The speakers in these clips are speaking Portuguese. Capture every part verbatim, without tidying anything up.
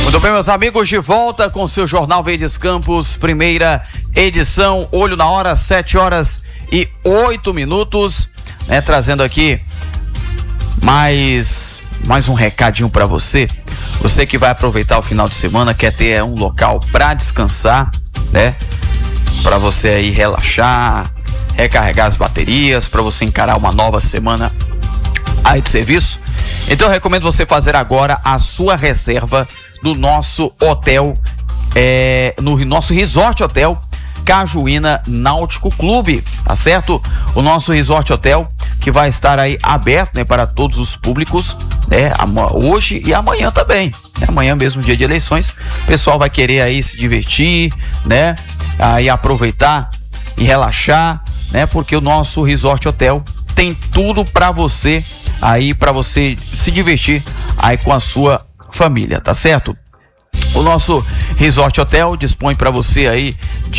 Muito bem, meus amigos, de volta com o seu Jornal Verdes Campos, primeira edição, olho na hora, sete horas e oito minutos, né, trazendo aqui mais, mais um recadinho para você, você que vai aproveitar o final de semana, quer ter um local para descansar, né, para você aí relaxar, recarregar as baterias, para você encarar uma nova semana aí de serviço. Então eu recomendo você fazer agora a sua reserva do nosso hotel, é, no nosso Resort Hotel Cajuína Náutico Clube, tá certo? O nosso Resort Hotel que vai estar aí aberto, né, para todos os públicos, né, hoje e amanhã também, né, amanhã mesmo, dia de eleições, o pessoal vai querer aí se divertir, né, aí aproveitar e relaxar, né, porque o nosso Resort Hotel tem tudo para você aí, para você se divertir aí com a sua família, tá certo? O nosso Resort Hotel dispõe para você aí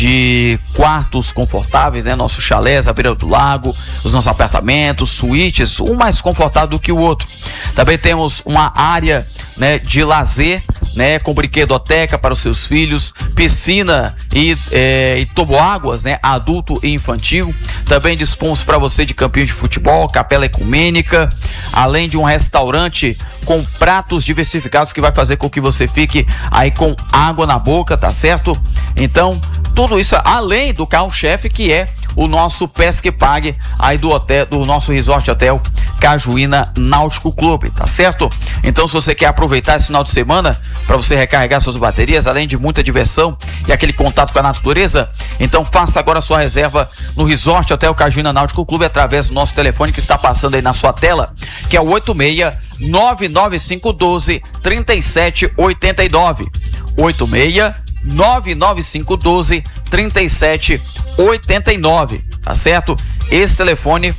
de quartos confortáveis, né? Nossos chalés à beira do lago, os nossos apartamentos, suítes, um mais confortável do que o outro. Também temos uma área, né, de lazer, né, com brinquedoteca para os seus filhos, piscina e, é, e toboáguas, né, adulto e infantil. Também dispomos para você de campinho de futebol, capela ecumênica, além de um restaurante com pratos diversificados que vai fazer com que você fique aí com água na boca, tá certo? Então, tudo isso além do carro-chefe, que é o nosso Pesca e Pague aí do hotel, do nosso Resort Hotel Cajuína Náutico Clube, tá certo? Então, se você quer aproveitar esse final de semana para você recarregar suas baterias, além de muita diversão e aquele contato com a natureza, então faça agora a sua reserva no Resort Hotel Cajuína Náutico Clube através do nosso telefone que está passando aí na sua tela, que é o oito seis nove nove cinco um dois três sete oito nove, oito seis nove nove cinco um dois três sete oito nove, tá certo? Esse telefone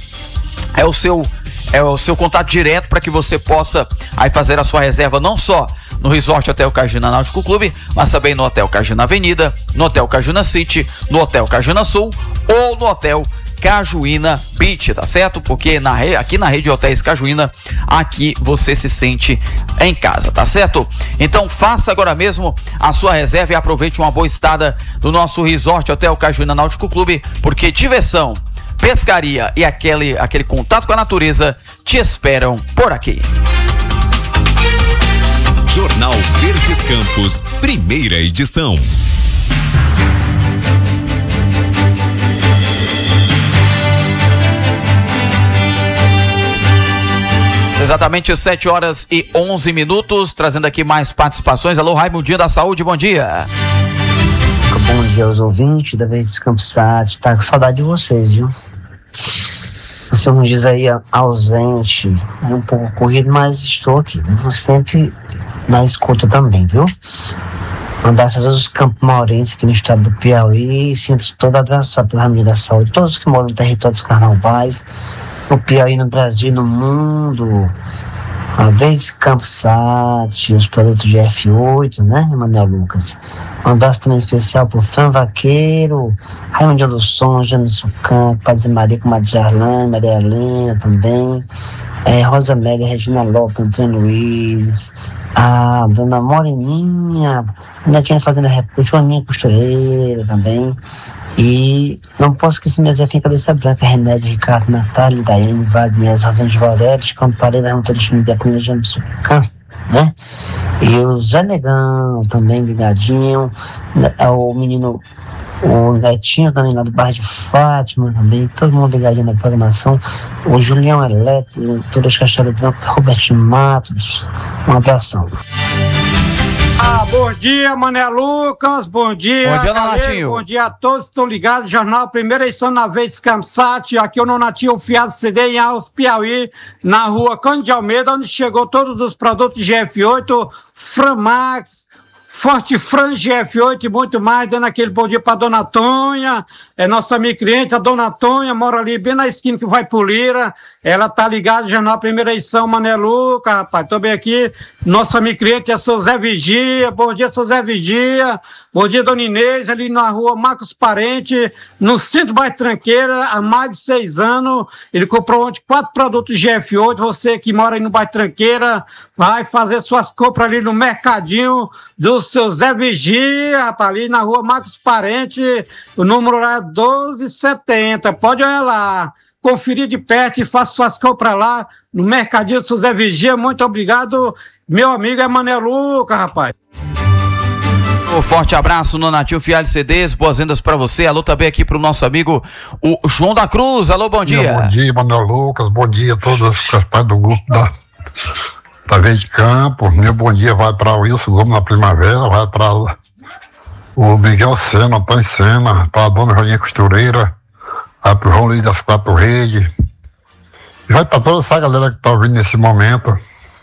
é o seu é o seu contato direto para que você possa aí fazer a sua reserva não só no Resort Hotel Cajuína Náutico Clube, mas também no Hotel Cajuína Avenida, no Hotel Cajuína City, no Hotel Cajuína Sul ou no Hotel Cajuína Beach, tá certo? Porque na, aqui na rede de hotéis Cajuína, aqui você se sente em casa, tá certo? Então faça agora mesmo a sua reserva e aproveite uma boa estada do nosso Resort Hotel Cajuína Náutico Clube, porque diversão, pescaria e aquele, aquele contato com a natureza te esperam por aqui. Jornal Verdes Campos, primeira edição. Exatamente sete horas e onze minutos, trazendo aqui mais participações. Alô, Raimundinho da Saúde, bom dia. Bom dia aos ouvintes da Verdes Campos Sat, tá com saudade de vocês, viu? O senhor nos diz aí ausente, é um pouco corrido, mas estou aqui, viu? Sempre na escuta também, viu? Um abraço a todos os campos maurenses aqui no estado do Piauí, sinto todo abraçado pela Rainha da Saúde, todos que moram no território dos Carnaubais, no Piauí, no Brasil e no mundo. A Verdes Campos Sat, os produtos de F oito, né, Emanuel Lucas? Um abraço também especial pro Fran Vaqueiro, Raimundo do Som, James Sucan, Padre Maria com Maria Arlane, Maria Helena também, é, Rosa Mélia, Regina Lopes, Antônio Luiz, a Dona Moreninha, Netinha Fazenda República, a minha costureira também. E não posso esquecer minha Zefinha Cabeça Branca, Remédio, Ricardo, Natália, Daiane, Wagner, Ravena de Valério, quando parei na Junta de Time de Apunha, James Sucan, né? E o Zé Negão também ligadinho, o menino, o Netinho também lá do bairro de Fátima também, todo mundo ligadinho na programação, o Julião Elétrico, todos os Castelo Branco, Roberto Matos, um abração. Ah, bom dia, Mané Lucas, bom dia. Bom dia, galera, Nonatinho. Bom dia a todos que estão ligados, Jornal Primeira Edição na Verdes Campos Sat, aqui é o Nonatinho Fiado C D em Alves, Piauí, na rua Cândido de Almeida, onde chegou todos os produtos de F oito, Framax, Forte Frange F oito e muito mais, dando aquele bom dia para Dona Tonha, é nossa amiga cliente, a Dona Tonha, mora ali bem na esquina que vai pro Lira, ela tá ligada já na primeira edição, Mané Luca, rapaz, tô bem aqui, nossa amiga cliente é seu Zé Vigia, bom dia, seu Zé Vigia, bom dia, Dona Inês, ali na rua Marcos Parente, no centro bairro Tranqueira, há mais de seis anos, ele comprou ontem quatro produtos de F oito, você que mora aí no bairro Tranqueira, vai fazer suas compras ali no mercadinho do seu Zé Vigia, rapaz, ali na rua Marcos Parente, o número é doze setenta. Pode olhar lá, conferir de perto e faça suas compras lá no mercadinho do seu Zé Vigia. Muito obrigado, meu amigo Emanuel Lucas, rapaz. Um forte abraço no Natil Fialho C Ds, boas vendas pra você. Alô também aqui pro nosso amigo o João da Cruz. Alô, bom dia. Bom dia, Manuel Lucas, bom dia a todos os participantes do grupo da, da Verde Campo. Meu bom dia vai para o Wilson Gomes na Primavera, vai para o Miguel Sena, Antônio Sena, para a dona Jolinha Costureira, vai para o João Luiz das Quatro Redes, e vai para toda essa galera que está ouvindo nesse momento.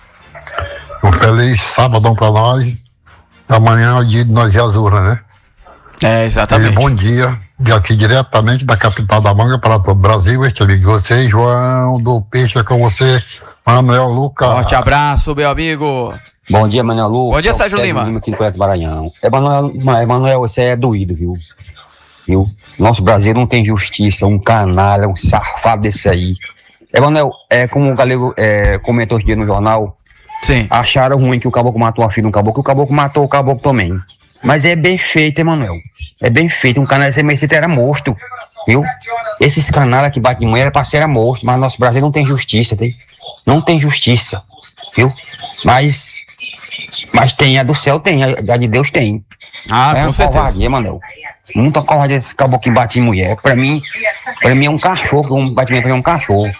Um feliz sábado para nós. Amanhã é o dia de nós e Azura, né? É, exatamente. E bom dia, de aqui diretamente da capital da Manga para todo o Brasil. Este amigo de vocês, João do Peixe, é com você, Manuel Lucas. Forte abraço, meu amigo. Bom dia, Manuel Lucas. Bom dia, Sérgio Lima. Lima aqui no Complexo Maranhão. Emanuel, Emanuel, você é doído, viu? viu? Nosso Brasil não tem justiça, um canalha, um safado desse aí. Emanuel, é como o Galego é, comentou hoje no jornal. Sim. Acharam ruim que o caboclo matou a filha do caboclo, o caboclo matou o caboclo também. Mas é bem feito, Emanuel. É bem feito. Um canalha desse merecido era morto, viu? Esses canalhas que batem em mulher era pra ser morto, mas nosso Brasil não tem justiça, tem? Não tem justiça, viu? Mas, mas tem, a do céu tem, a de Deus tem. Ah, é com uma certeza. covardia, Emanuel. Muita covardia desse caboclo que bate em mulher. Pra mim, pra mim é um cachorro, um batimento pra mim é um cachorro.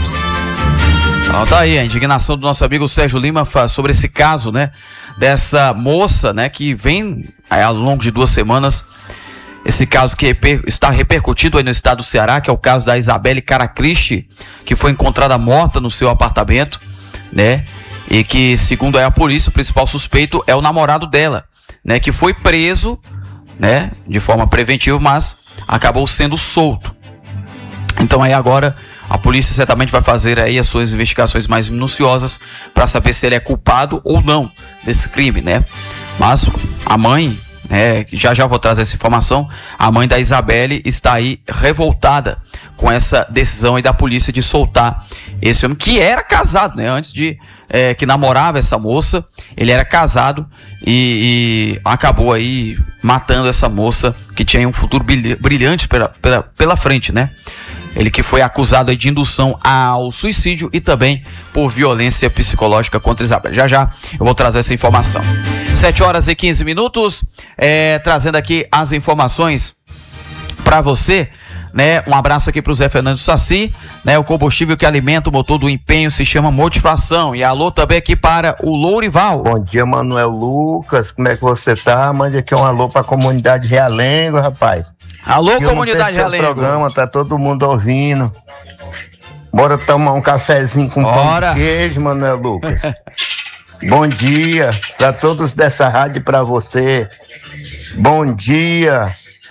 Então tá aí a indignação do nosso amigo Sérgio Lima sobre esse caso, né? Dessa moça, né? Que vem aí, ao longo de duas semanas, esse caso que reper, está repercutindo aí no estado do Ceará, que é o caso da Isabelle Caracristi, que foi encontrada morta no seu apartamento, né? E que, segundo a polícia, o principal suspeito é o namorado dela, né? Que foi preso, né? De forma preventiva, mas acabou sendo solto. Então aí agora a polícia certamente vai fazer aí as suas investigações mais minuciosas para saber se ele é culpado ou não desse crime, né? Mas a mãe, né, já já vou trazer essa informação, a mãe da Isabelle está aí revoltada com essa decisão aí da polícia de soltar esse homem que era casado, né? Antes de, é, que namorava essa moça, ele era casado e, e acabou aí matando essa moça que tinha um futuro brilhante pela, pela, pela frente, né? Ele que foi acusado aí de indução ao suicídio e também por violência psicológica contra Isabel. Já já eu vou trazer essa informação. sete horas e quinze minutos, é, trazendo aqui as informações para você, né? Um abraço aqui para o Zé Fernando Saci, né? O combustível que alimenta o motor do empenho se chama motivação. E alô também aqui para o Lourival. Bom dia, Manuel Lucas, como é que você tá? Mande aqui um alô para a comunidade Realengo, rapaz. Alô, eu comunidade Realengo. Programa, tá todo mundo ouvindo. Bora tomar um cafezinho com Bora. pão de queijo, Manuel Lucas. Bom dia para todos dessa rádio e para você. Bom dia.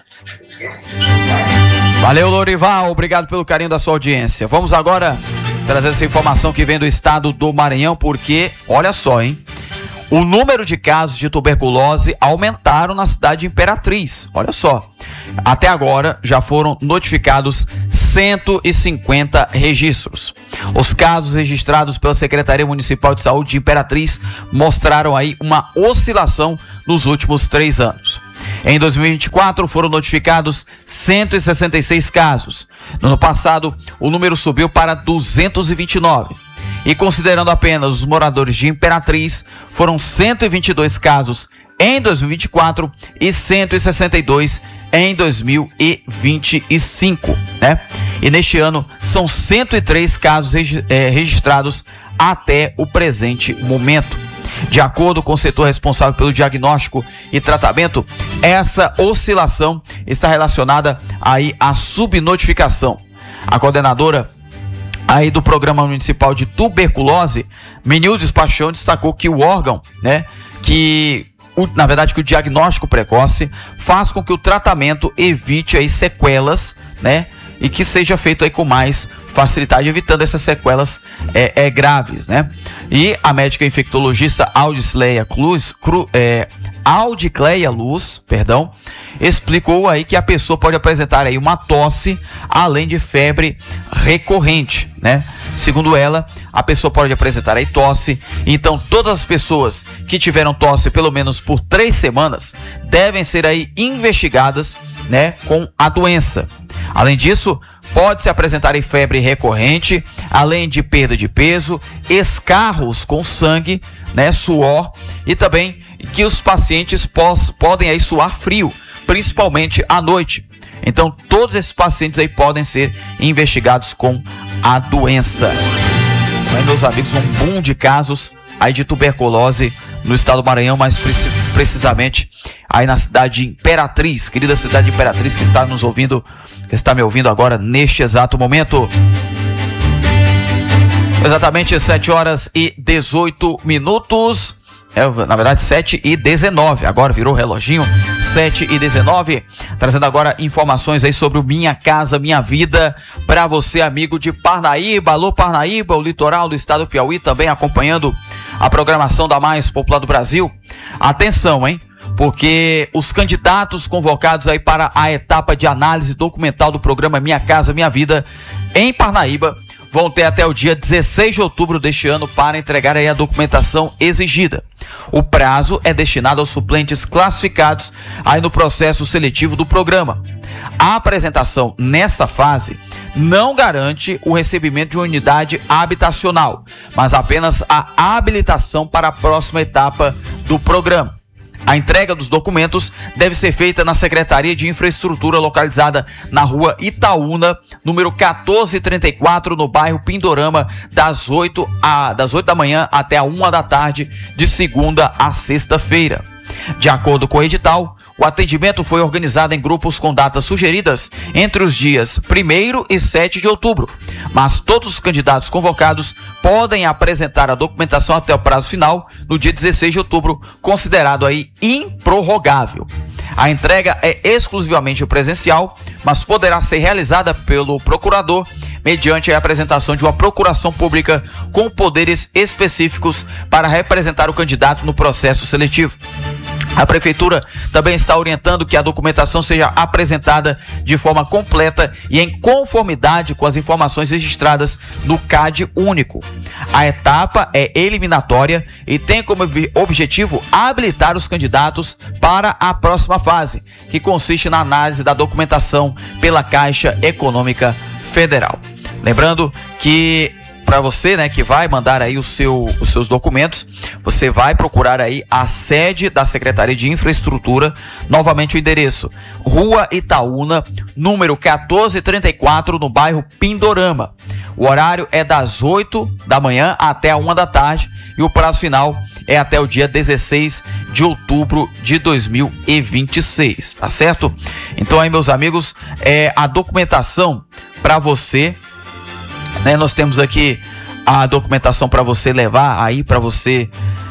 Valeu, Lourival, obrigado pelo carinho da sua audiência. Vamos agora trazer essa informação que vem do estado do Maranhão, porque, olha só, hein? O número de casos de tuberculose aumentaram na cidade de Imperatriz. Olha só, até agora já foram notificados cento e cinquenta registros. Os casos registrados pela Secretaria Municipal de Saúde de Imperatriz mostraram aí uma oscilação nos últimos três anos. Em dois mil e vinte e quatro foram notificados cento e sessenta e seis casos. No ano passado, o número subiu para duzentos e vinte e nove. E considerando apenas os moradores de Imperatriz, foram cento e vinte e dois casos em dois mil e vinte e quatro e cento e sessenta e dois em dois mil e vinte e cinco, né? E neste ano são cento e três casos regi- é, registrados até o presente momento. De acordo com o setor responsável pelo diagnóstico e tratamento, essa oscilação está relacionada aí à subnotificação. A coordenadora aí do Programa Municipal de Tuberculose, Menildes Paixão, destacou que o órgão, né, que o, na verdade que o diagnóstico precoce faz com que o tratamento evite aí sequelas, né, e que seja feito aí com mais facilidade, evitando essas sequelas é, é, graves, né? E a médica infectologista Audicleia Cruz, Cru, é, Audicleia Luz, perdão, explicou aí que a pessoa pode apresentar aí uma tosse, além de febre recorrente, né? Segundo ela, a pessoa pode apresentar aí tosse, então todas as pessoas que tiveram tosse pelo menos por três semanas devem ser aí investigadas, né, com a doença. Além disso, pode-se apresentar aí febre recorrente, além de perda de peso, escarros com sangue, né, suor, e também que os pacientes pos, podem aí suar frio, principalmente à noite. Então, todos esses pacientes aí podem ser investigados com a doença. Mas, meus amigos, um boom de casos aí de tuberculose no estado do Maranhão, mais precisamente aí na cidade de Imperatriz, querida cidade de Imperatriz, que está nos ouvindo, que está me ouvindo agora neste exato momento. Exatamente sete horas e dezoito minutos. É, na verdade, sete e dezenove. Agora virou reloginho. sete e dezenove. Trazendo agora informações aí sobre o Minha Casa Minha Vida para você, amigo de Parnaíba. Alô, Parnaíba, o litoral do estado do Piauí, também acompanhando a programação da mais popular do Brasil. Atenção, hein? Porque os candidatos convocados aí para a etapa de análise documental do programa Minha Casa Minha Vida em Parnaíba vão ter até o dia dezesseis de outubro deste ano para entregar aí a documentação exigida. O prazo é destinado aos suplentes classificados aí no processo seletivo do programa. A apresentação nessa fase não garante o recebimento de uma unidade habitacional, mas apenas a habilitação para a próxima etapa do programa. A entrega dos documentos deve ser feita na Secretaria de Infraestrutura, localizada na rua Itaúna, número quatorze trinta e quatro, no bairro Pindorama, das oito, a, das oito da manhã até a uma da tarde, de segunda a sexta-feira. De acordo com o edital, o atendimento foi organizado em grupos com datas sugeridas entre os dias primeiro e sete de outubro, mas todos os candidatos convocados podem apresentar a documentação até o prazo final, no dia dezesseis de outubro, considerado aí improrrogável. A entrega é exclusivamente presencial, mas poderá ser realizada pelo procurador mediante a apresentação de uma procuração pública com poderes específicos para representar o candidato no processo seletivo. A Prefeitura também está orientando que a documentação seja apresentada de forma completa e em conformidade com as informações registradas no C A D único. A etapa é eliminatória e tem como objetivo habilitar os candidatos para a próxima fase, que consiste na análise da documentação pela Caixa Econômica Federal. Lembrando que para você, né, que vai mandar aí o seu, os seus documentos, você vai procurar aí a sede da Secretaria de Infraestrutura, novamente o endereço, Rua Itaúna, número quatorze trinta e quatro, no bairro Pindorama. O horário é das oito da manhã até a uma da tarde e o prazo final é até o dia dezesseis de outubro de dois mil e vinte e seis, tá certo? Então aí, meus amigos, é a documentação para você, né? Nós temos aqui a documentação para você levar aí, para você,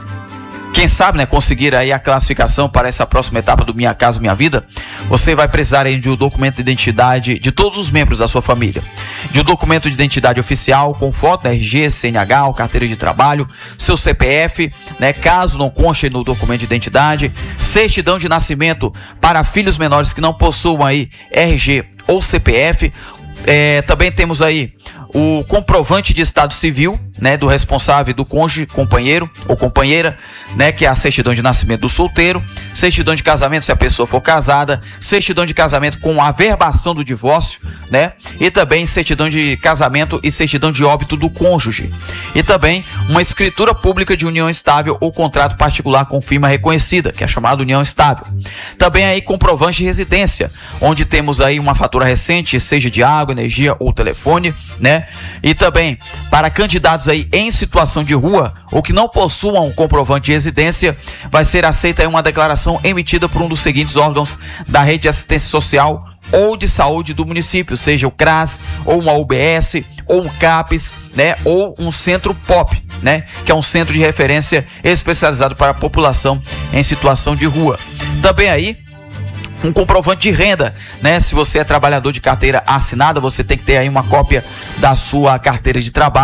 quem sabe, né, conseguir aí a classificação para essa próxima etapa do Minha Casa Minha Vida. Você vai precisar aí de um documento de identidade de todos os membros da sua família, de um documento de identidade oficial com foto, né, R G, C N H, ou carteira de trabalho, seu C P F, né, caso não conste no documento de identidade, certidão de nascimento para filhos menores que não possuam aí R G ou C P F. É, também temos aí o comprovante de estado civil, né, do responsável, do cônjuge, companheiro ou companheira, né, que é a certidão de nascimento do solteiro, certidão de casamento se a pessoa for casada, certidão de casamento com a averbação do divórcio, né, e também certidão de casamento e certidão de óbito do cônjuge, e também uma escritura pública de união estável ou contrato particular com firma reconhecida, que é chamada união estável. Também aí comprovante de residência, onde temos aí uma fatura recente, seja de água, energia ou telefone, né? E também para candidatos aí em situação de rua ou que não possuam um comprovante de residência, vai ser aceita aí uma declaração emitida por um dos seguintes órgãos da rede de assistência social ou de saúde do município, seja o CRAS, ou uma U B S, ou um CAPES, né, ou um centro P O P, né, que é um centro de referência especializado para a população em situação de rua. Também aí um comprovante de renda, né? Se você é trabalhador de carteira assinada, você tem que ter aí uma cópia da sua carteira de trabalho,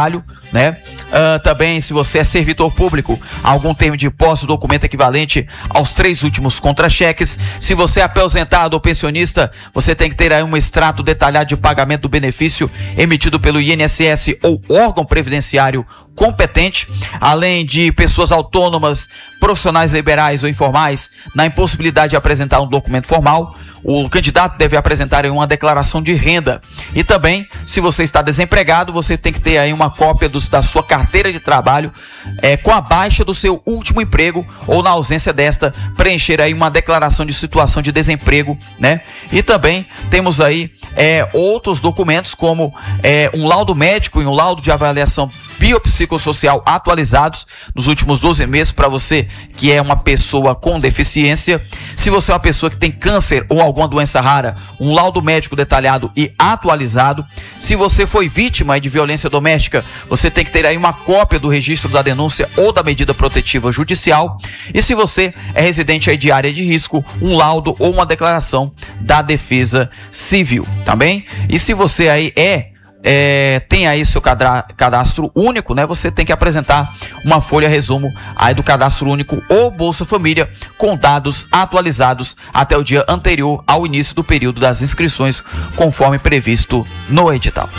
né? Uh, também, se você é servidor público, algum termo de posse, documento equivalente aos três últimos contra-cheques. Se você é aposentado ou pensionista, você tem que ter aí um extrato detalhado de pagamento do benefício emitido pelo I N S S ou órgão previdenciário competente, além de pessoas autônomas, profissionais liberais ou informais, na impossibilidade de apresentar um documento formal, o candidato deve apresentar uma declaração de renda. E também, se você está desempregado, você tem que ter aí uma cópia do, da sua carteira de trabalho é, com a baixa do seu último emprego, ou na ausência desta, preencher aí uma declaração de situação de desemprego, né? E também temos aí é, outros documentos, como é, um laudo médico e um laudo de avaliação biopsicossocial atualizados nos últimos doze meses para você que é uma pessoa com deficiência. Se você é uma pessoa que tem câncer ou alguma doença rara, um laudo médico detalhado e atualizado. Se você foi vítima de violência doméstica, você tem que ter aí uma cópia do registro da denúncia ou da medida protetiva judicial. E se você é residente aí de área de risco, um laudo ou uma declaração da Defesa Civil, tá bem? E se você aí é É, tem aí seu cadastro único, né? Você tem que apresentar uma folha resumo aí do cadastro único ou Bolsa Família com dados atualizados até o dia anterior ao início do período das inscrições, conforme previsto no edital.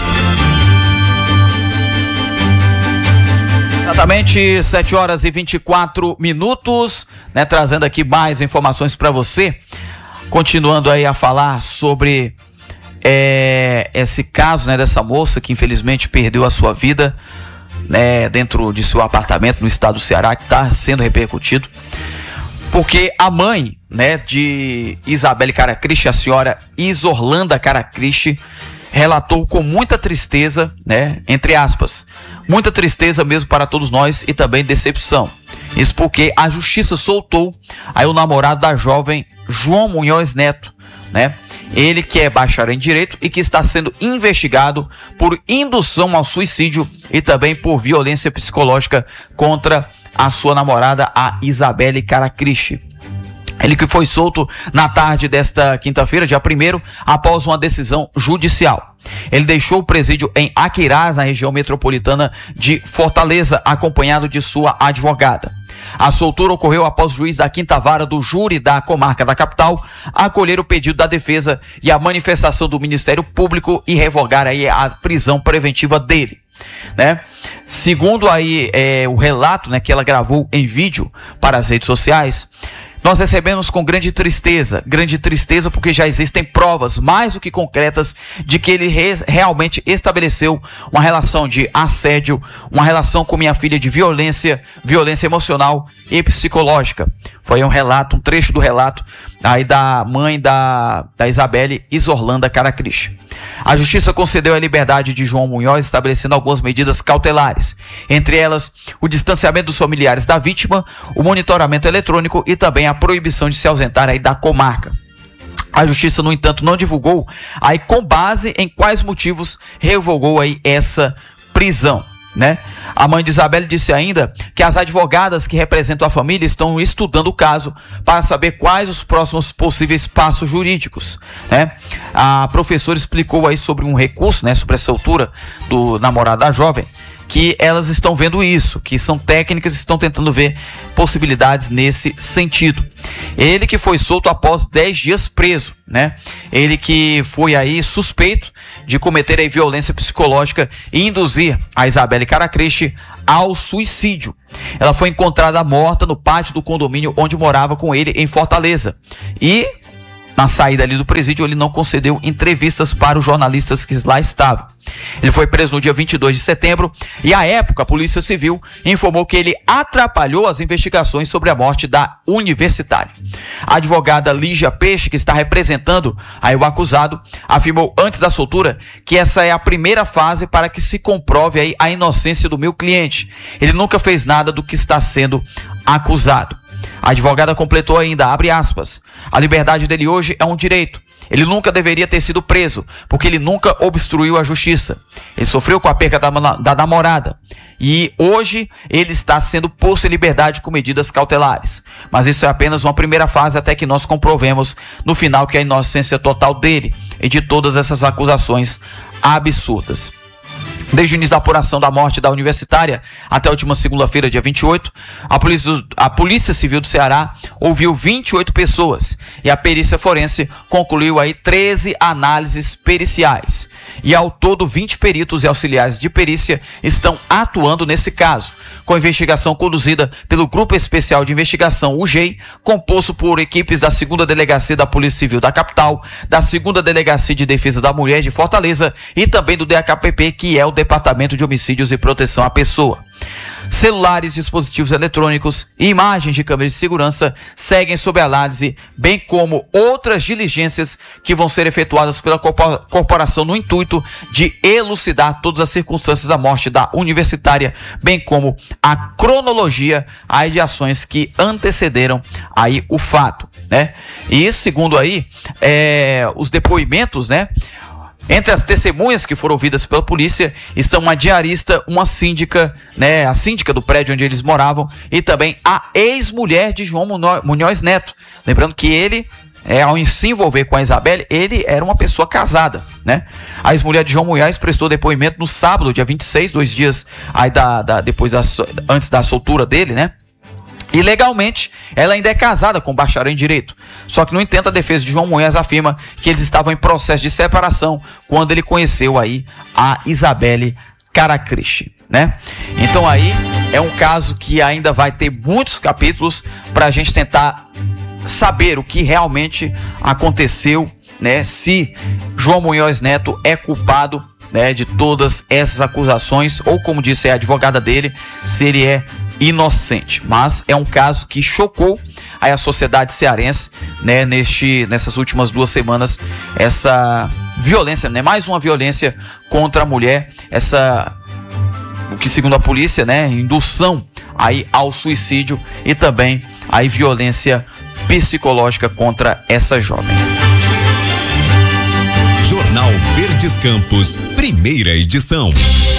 Exatamente sete horas e vinte e quatro minutos, né? Trazendo aqui mais informações para você, continuando aí a falar sobre É, esse caso, né, dessa moça que infelizmente perdeu a sua vida, né, dentro de seu apartamento no estado do Ceará, que está sendo repercutido, porque a mãe, né, de Isabelle Caracristi, a senhora Isorlanda Caracristi, relatou com muita tristeza, né, entre aspas, muita tristeza mesmo para todos nós e também decepção. Isso porque a justiça soltou aí o namorado da jovem, João Munhoz Neto, né? Ele que é bacharel em Direito e que está sendo investigado por indução ao suicídio e também por violência psicológica contra a sua namorada, a Isabelle Caracristi. Ele que foi solto na tarde desta quinta-feira, dia primeiro, após uma decisão judicial. Ele deixou o presídio em Aquirás, na região metropolitana de Fortaleza, acompanhado de sua advogada. A soltura ocorreu após o juiz da quinta vara do júri da comarca da capital acolher o pedido da defesa e a manifestação do Ministério Público e revogar aí a prisão preventiva dele, né? Segundo aí é, o relato, né, que ela gravou em vídeo para as redes sociais, nós recebemos com grande tristeza, grande tristeza porque já existem provas mais do que concretas de que ele re- realmente estabeleceu uma relação de assédio, uma relação com minha filha de violência, violência emocional e psicológica. Foi um relato, um trecho do relato aí da mãe da, da Isabelle, Isorlanda Caracristi. A justiça concedeu a liberdade de João Munhoz, estabelecendo algumas medidas cautelares, entre elas o distanciamento dos familiares da vítima, o monitoramento eletrônico e também a proibição de se ausentar aí da comarca. A justiça, no entanto, não divulgou aí com base em quais motivos revogou aí essa prisão, né? A mãe de Isabelle disse ainda que as advogadas que representam a família estão estudando o caso para saber quais os próximos possíveis passos jurídicos, né? A professora explicou aí sobre um recurso, né, sobre a soltura do namorado da jovem, que elas estão vendo isso, que são técnicas, estão tentando ver possibilidades nesse sentido. Ele que foi solto após dez dias preso, né? Ele que foi aí suspeito de cometer aí violência psicológica e induzir a Isabelle Caracristi ao suicídio. Ela foi encontrada morta no pátio do condomínio onde morava com ele em Fortaleza. E na saída ali do presídio, ele não concedeu entrevistas para os jornalistas que lá estavam. Ele foi preso no dia vinte e dois de setembro e, à época, a Polícia Civil informou que ele atrapalhou as investigações sobre a morte da universitária. A advogada Lígia Peixe, que está representando aí o acusado, afirmou antes da soltura que essa é a primeira fase para que se comprove aí a inocência do meu cliente. Ele nunca fez nada do que está sendo acusado. A advogada completou ainda, abre aspas, a liberdade dele hoje é um direito. Ele nunca deveria ter sido preso, porque ele nunca obstruiu a justiça. Ele sofreu com a perda da, da namorada. E hoje ele está sendo posto em liberdade com medidas cautelares. Mas isso é apenas uma primeira fase até que nós comprovemos no final que a inocência total dele e de todas essas acusações absurdas. Desde o início da apuração da morte da universitária até a última segunda-feira, dia vinte e oito, a Polícia, a Polícia Civil do Ceará ouviu vinte e oito pessoas e a perícia forense concluiu aí treze análises periciais. E ao todo, vinte peritos e auxiliares de perícia estão atuando nesse caso, com a investigação conduzida pelo Grupo Especial de Investigação, o G E I, composto por equipes da segunda Delegacia da Polícia Civil da capital, da segunda Delegacia de Defesa da Mulher de Fortaleza e também do D H P P, que é o Departamento de Homicídios e Proteção à Pessoa. Celulares, dispositivos eletrônicos e imagens de câmeras de segurança seguem sob análise, bem como outras diligências que vão ser efetuadas pela corporação no intuito de elucidar todas as circunstâncias da morte da universitária, bem como a cronologia aí de ações que antecederam aí o fato, né? E segundo aí é, os depoimentos, né? Entre as testemunhas que foram ouvidas pela polícia estão uma diarista, uma síndica, né, a síndica do prédio onde eles moravam e também a ex-mulher de João Munhoz Neto. Lembrando que ele, é, ao se envolver com a Isabelle, ele era uma pessoa casada, né? A ex-mulher de João Munhoz prestou depoimento no sábado, dia vinte e seis, dois dias aí da, da, depois da, antes da soltura dele, né? E legalmente, ela ainda é casada com o bacharel em Direito. Só que, no entanto, a defesa de João Munhoz afirma que eles estavam em processo de separação quando ele conheceu aí a Isabelle Caracristi, né? Então aí é um caso que ainda vai ter muitos capítulos para a gente tentar saber o que realmente aconteceu, né? Se João Munhoz Neto é culpado, né, de todas essas acusações, ou como disse a advogada dele, se ele é inocente. Mas é um caso que chocou aí a sociedade cearense, né, neste, nessas últimas duas semanas, essa violência, né, mais uma violência contra a mulher, essa, o que segundo a polícia, né, indução aí ao suicídio e também aí violência psicológica contra essa jovem. Jornal Verdes Campos, primeira edição.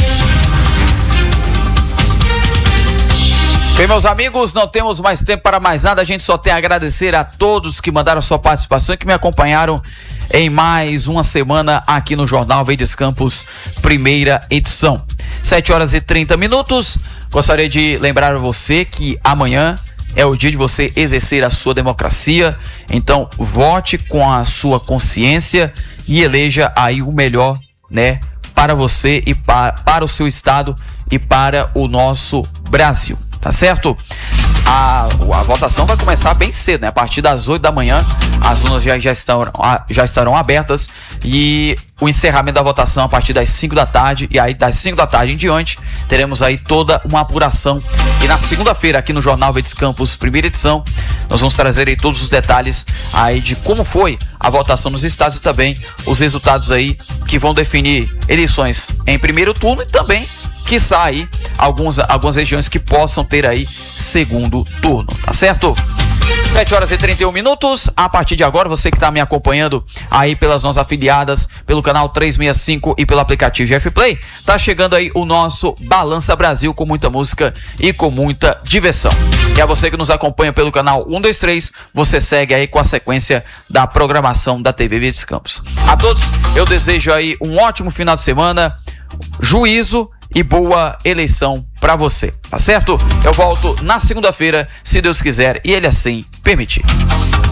Bem, meus amigos, não temos mais tempo para mais nada, a gente só tem a agradecer a todos que mandaram a sua participação e que me acompanharam em mais uma semana aqui no Jornal Verdes Campos, primeira edição. sete horas e trinta minutos, gostaria de lembrar a você que amanhã é o dia de você exercer a sua democracia, então vote com a sua consciência e eleja aí o melhor, né, para você e para, para o seu estado e para o nosso Brasil. Tá certo? A, a votação vai começar bem cedo, né? A partir das oito da manhã, as urnas já, já, estão, já estarão abertas e o encerramento da votação a partir das cinco da tarde. E aí, das cinco da tarde em diante, teremos aí toda uma apuração. E na segunda-feira, aqui no Jornal Verdes Campos, primeira edição, nós vamos trazer aí todos os detalhes aí de como foi a votação nos estados e também os resultados aí que vão definir eleições em primeiro turno e também quiçá aí alguns, algumas regiões que possam ter aí segundo turno, tá certo? sete horas e trinta e um minutos, a partir de agora, você que está me acompanhando aí pelas nossas afiliadas, pelo canal trezentos e sessenta e cinco e pelo aplicativo G F Play, tá chegando aí o nosso Balança Brasil com muita música e com muita diversão. E a você que nos acompanha pelo canal um dois três, você segue aí com a sequência da programação da T V Verdes Campos. A todos, eu desejo aí um ótimo final de semana, juízo e boa eleição pra você, tá certo? Eu volto na segunda-feira, se Deus quiser e Ele assim permitir.